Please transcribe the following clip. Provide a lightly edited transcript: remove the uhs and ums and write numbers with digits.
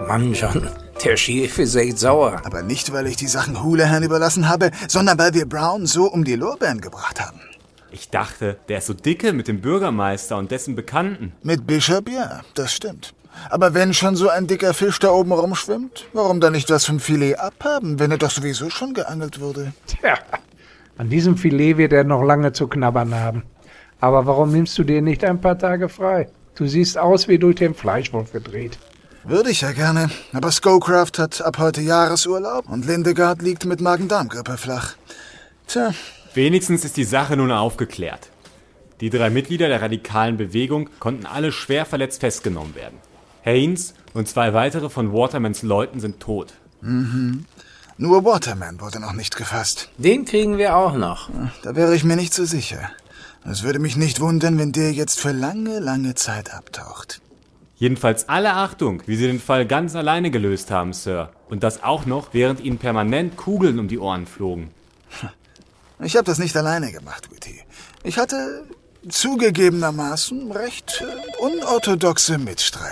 Mann, John, der Chef ist echt sauer. Aber nicht, weil ich die Sachen Houlihan überlassen habe, sondern weil wir Brown so um die Lorbeeren gebracht haben. Ich dachte, der ist so dicke mit dem Bürgermeister und dessen Bekannten. Mit Bishop, ja, das stimmt. Aber wenn schon so ein dicker Fisch da oben rumschwimmt, warum dann nicht was vom Filet abhaben, wenn er doch sowieso schon geangelt wurde? Tja, an diesem Filet wird er noch lange zu knabbern haben. Aber warum nimmst du dir nicht ein paar Tage frei? Du siehst aus wie durch den Fleischwolf gedreht. Würde ich ja gerne, aber Scowcraft hat ab heute Jahresurlaub und Lindegard liegt mit Magen-Darm-Grippe flach. Tja. Wenigstens ist die Sache nun aufgeklärt. Die 3 Mitglieder der radikalen Bewegung konnten alle schwer verletzt festgenommen werden. Haynes und 2 weitere von Watermans Leuten sind tot. Mhm. Nur Waterman wurde noch nicht gefasst. Den kriegen wir auch noch. Da wäre ich mir nicht so sicher. Es würde mich nicht wundern, wenn der jetzt für lange, lange Zeit abtaucht. Jedenfalls alle Achtung, wie Sie den Fall ganz alleine gelöst haben, Sir. Und das auch noch, während Ihnen permanent Kugeln um die Ohren flogen. Ich habe das nicht alleine gemacht, Whitty. Ich hatte zugegebenermaßen recht unorthodoxe Mitstreiter.